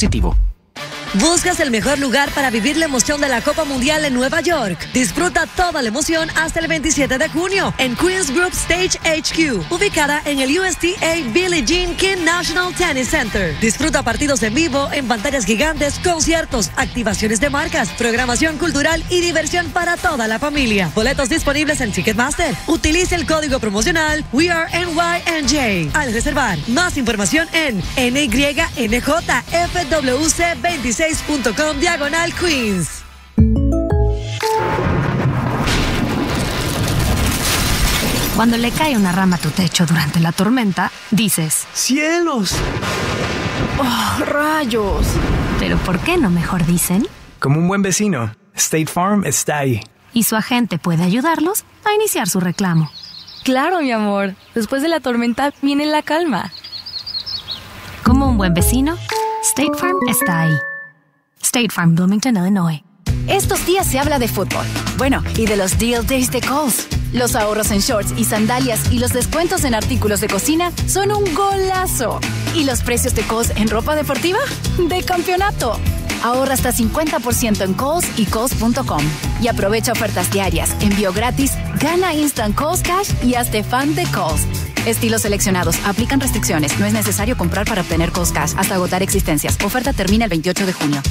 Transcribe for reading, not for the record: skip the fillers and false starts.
positivo. ¿Buscas el mejor lugar para vivir la emoción de la Copa Mundial en Nueva York? Disfruta toda la emoción hasta el 27 de junio en Queen's Group Stage HQ, ubicada en el USTA Billie Jean King National Tennis Center. Disfruta partidos en vivo, en pantallas gigantes, conciertos, activaciones de marcas, programación cultural y diversión para toda la familia. Boletos disponibles en Ticketmaster. Utilice el código promocional WeAreNYNJ al reservar. Más información en NYJFWC26.com/Queens. Cuando le cae una rama a tu techo durante la tormenta, dices: ¡Cielos! ¡Oh, rayos! Pero ¿por qué no mejor dicen? Como un buen vecino, State Farm está ahí. Y su agente puede ayudarlos a iniciar su reclamo. Claro, mi amor. Después de la tormenta viene la calma. Como un buen vecino, State Farm está ahí. State Farm, Bloomington, Illinois. Estos días se habla de fútbol. Bueno, y de los Deal Days de Kohl's. Los ahorros en shorts y sandalias y los descuentos en artículos de cocina son un golazo. ¿Y los precios de Kohl's en ropa deportiva? ¡De campeonato! Ahorra hasta 50% en Kohl's y Kohl's.com. Y aprovecha ofertas diarias, envío gratis, gana Instant Kohl's Cash y hazte fan de Kohl's. Estilos seleccionados. Aplican restricciones. No es necesario comprar para obtener Kohl's Cash hasta agotar existencias. Oferta termina el 28 de junio.